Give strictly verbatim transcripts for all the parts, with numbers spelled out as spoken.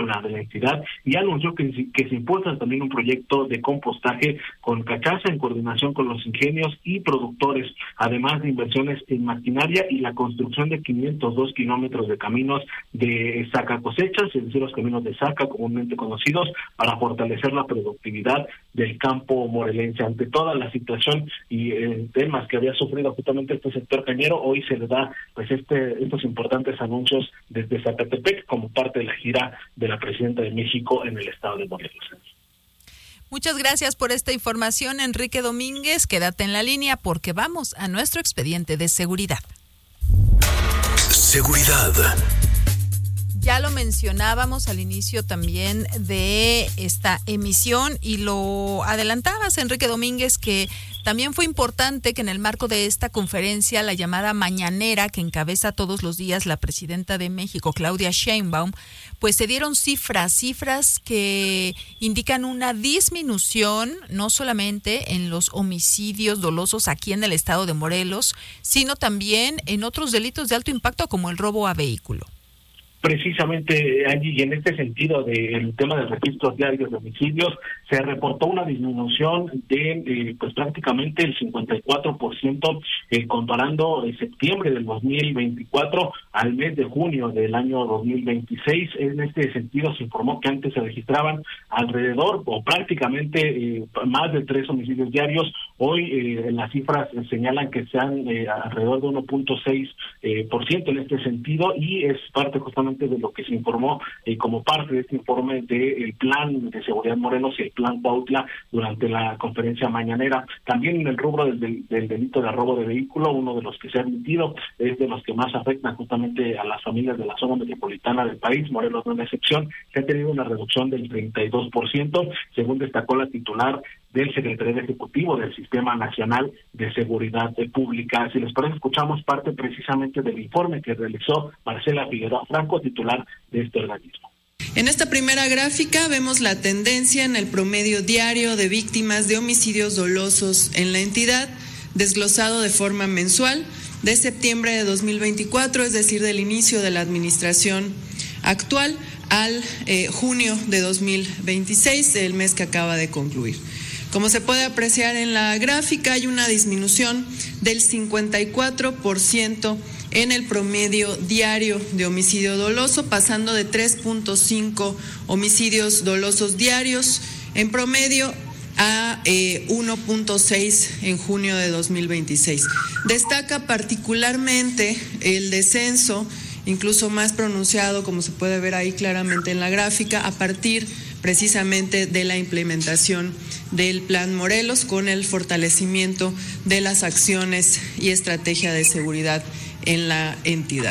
agrícola de la entidad y anunció que, que se impulsa también un proyecto de compostaje con cachaza en coordinación con los ingenios y productores, además de inversiones en maquinaria y la construcción de quinientos dos kilómetros de caminos de saca cosechas, es decir, los caminos de saca comúnmente conocidos, para fortalecer la productividad del campo morelense. Ante toda la situación y eh, temas que había sufrido justamente este sector cañero, hoy se le da pues este estos importantes anuncios desde Zacatepec como parte de la gira de la presidenta de México en el estado de Morelos. Muchas gracias por esta información, Enrique Domínguez. Quédate en la línea porque vamos a nuestro expediente de seguridad. Seguridad. Ya lo mencionábamos al inicio también de esta emisión y lo adelantabas, Enrique Domínguez, que también fue importante que en el marco de esta conferencia, la llamada mañanera que encabeza todos los días la presidenta de México, Claudia Sheinbaum, pues se dieron cifras, cifras que indican una disminución no solamente en los homicidios dolosos aquí en el estado de Morelos, sino también en otros delitos de alto impacto como el robo a vehículo. Precisamente, Angie, y en este sentido del tema de registros diarios de homicidios, se reportó una disminución de eh, pues prácticamente el cincuenta y cuatro por ciento eh, comparando el septiembre del dos mil veinticuatro al mes de junio del año dos mil veintiséis. En este sentido se informó que antes se registraban alrededor o prácticamente eh, más de tres homicidios diarios. Hoy eh, las cifras señalan que sean eh, alrededor de uno punto seis por ciento en este sentido, y es parte justamente de lo que se informó eh, como parte de este informe del Plan de Seguridad Morelos y el Plan Cuautla durante la conferencia mañanera. También en el rubro del, del, del delito de robo de vehículo, uno de los que se ha admitido, es de los que más afectan justamente a las familias de la zona metropolitana del país. Morelos no es una excepción, se ha tenido una reducción del treinta y dos por ciento, según destacó la titular del secretario ejecutivo del Sistema Nacional de Seguridad Pública. Si les parece, escuchamos parte precisamente del informe que realizó Marcela Figueroa Franco, titular de este organismo. En esta primera gráfica vemos la tendencia en el promedio diario de víctimas de homicidios dolosos en la entidad, desglosado de forma mensual de septiembre de dos mil veinticuatro, es decir, del inicio de la administración actual, al eh, junio de dos mil veintiséis, el mes que acaba de concluir. Como se puede apreciar en la gráfica, hay una disminución del cincuenta y cuatro por ciento en el promedio diario de homicidio doloso, pasando de tres punto cinco homicidios dolosos diarios en promedio a eh, uno punto seis en junio de dos mil veintiséis. Destaca particularmente el descenso, incluso más pronunciado, como se puede ver ahí claramente en la gráfica, a partir precisamente de la implementación del Plan Morelos, con el fortalecimiento de las acciones y estrategia de seguridad en la entidad.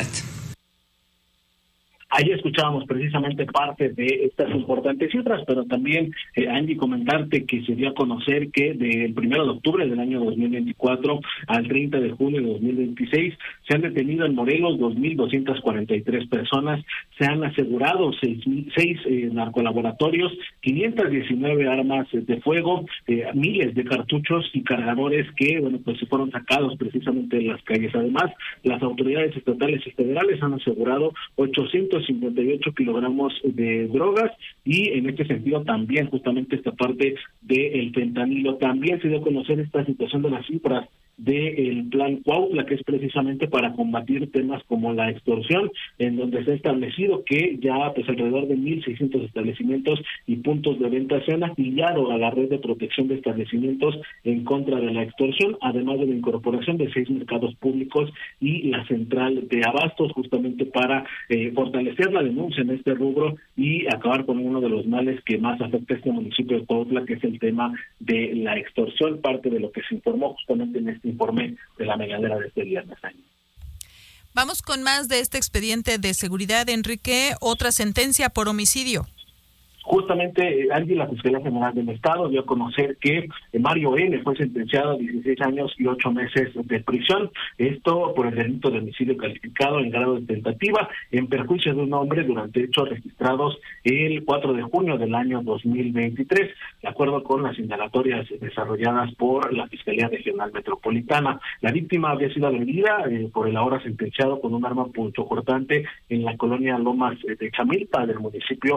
Ahí escuchábamos precisamente parte de estas importantes cifras, pero también, eh, Angie, comentarte que se dio a conocer que del primero de octubre del año dos mil veinticuatro al treinta de junio de dos mil veintiséis se han detenido en Morelos dos mil doscientas cuarenta y tres personas, se han asegurado seis, seis eh, narcolaboratorios, quinientas diecinueve armas de fuego, eh, miles de cartuchos y cargadores que, bueno, pues se fueron sacados precisamente de las calles. Además, las autoridades estatales y federales han asegurado ochocientos cincuenta y ocho kilogramos de drogas, y en este sentido también justamente esta parte del fentanilo. También se dio a conocer esta situación de las cifras del Plan Cuautla, que es precisamente para combatir temas como la extorsión, en donde se ha establecido que ya pues alrededor de mil seiscientos establecimientos y puntos de venta se han afiliado a la red de protección de establecimientos en contra de la extorsión, además de la incorporación de seis mercados públicos y la central de abastos, justamente para eh, fortalecer la denuncia en este rubro y acabar con uno de los males que más afecta a este municipio de Cuautla, que es el tema de la extorsión, parte de lo que se informó justamente en este informe de la mañanera de este viernes. Vamos con más de este expediente de seguridad, Enrique. Otra sentencia por homicidio. Justamente, Angie, la Fiscalía General del Estado dio a conocer que Mario N. fue sentenciado a dieciséis años y ocho meses de prisión, esto por el delito de homicidio calificado en grado de tentativa en perjuicio de un hombre durante hechos registrados el cuatro de junio del año dos mil veintitrés, de acuerdo con las indagatorias desarrolladas por la Fiscalía Regional Metropolitana. La víctima había sido agredida eh, por el ahora sentenciado con un arma punzocortante en la colonia Lomas de Chamilpa del municipio